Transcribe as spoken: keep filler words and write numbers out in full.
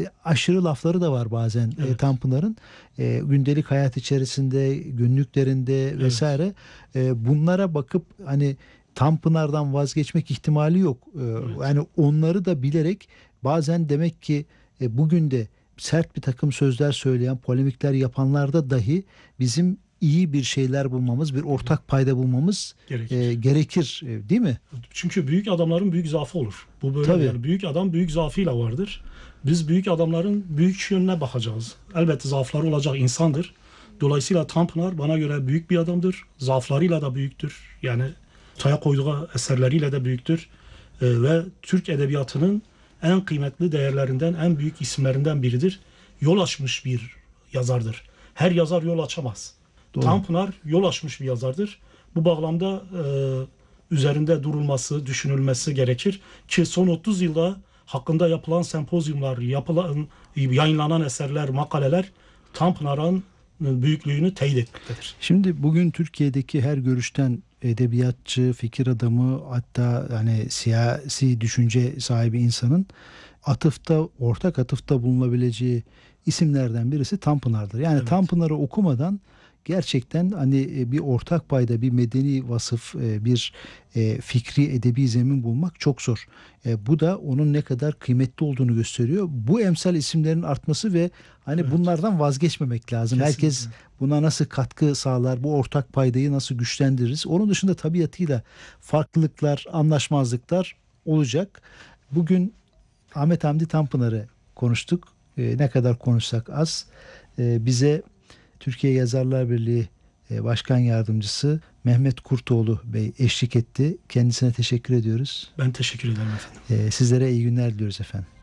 aşırı lafları da var bazen Evet. e, Tanpınar'ın. E, gündelik hayat içerisinde, günlüklerinde vesaire. E, bunlara bakıp hani Tanpınar'dan vazgeçmek ihtimali yok. E, Evet. Yani onları da bilerek bazen demek ki e, bugün de sert bir takım sözler söyleyen, polemikler yapanlarda dahi bizim iyi bir şeyler bulmamız, bir ortak payda bulmamız Gerekir. e, gerekir, e, değil mi? Çünkü büyük adamların büyük zaafı olur. Bu böyle Tabii. yani büyük adam büyük zaafıyla vardır. Biz büyük adamların büyük yönüne bakacağız. Elbette zaafları olacak, insandır. Dolayısıyla Tanpınar bana göre büyük bir adamdır. Zaaflarıyla da büyüktür. Yani ortaya koyduğu eserleriyle de büyüktür. Ee, ve Türk edebiyatının en kıymetli değerlerinden, en büyük isimlerinden biridir. Yol açmış bir yazardır. Her yazar yol açamaz. Doğru. Tanpınar yol açmış bir yazardır. Bu bağlamda e, üzerinde durulması, düşünülmesi gerekir ki son otuz yılda hakkında yapılan sempozyumlar, yapılan, yayınlanan eserler, makaleler Tanpınar'ın büyüklüğünü teyit etmektedir. Şimdi bugün Türkiye'deki her görüşten edebiyatçı, fikir adamı, hatta hani siyasi düşünce sahibi insanın atıfta, ortak atıfta bulunabileceği isimlerden birisi Tanpınar'dır. Yani Evet. Tanpınar'ı okumadan gerçekten hani bir ortak payda, bir medeni vasıf, bir fikri edebi zemin bulmak çok zor. Bu da onun ne kadar kıymetli olduğunu gösteriyor. Bu emsal isimlerin artması ve hani Evet. bunlardan vazgeçmemek lazım. Kesinlikle. Herkes buna nasıl katkı sağlar, bu ortak paydayı nasıl güçlendiririz? Onun dışında tabiatıyla farklılıklar, anlaşmazlıklar olacak. Bugün Ahmet Hamdi Tanpınar'ı konuştuk. E, ne kadar konuşsak az. E, bize Türkiye Yazarlar Birliği e, Başkan Yardımcısı Mehmet Kurtoğlu Bey eşlik etti. Kendisine teşekkür ediyoruz. Ben teşekkür ederim efendim. E, sizlere iyi günler diliyoruz efendim.